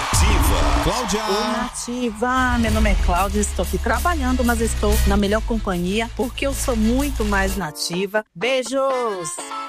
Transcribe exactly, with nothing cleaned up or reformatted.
Nativa. Cláudia. Oi, Nativa. Meu nome é Cláudia, estou aqui trabalhando, mas estou na melhor companhia, porque eu sou muito mais nativa. Beijos!